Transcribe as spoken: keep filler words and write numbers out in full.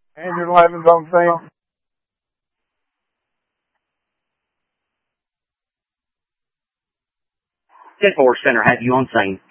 Andrew Levin's on scene. ten four Center have you on scene.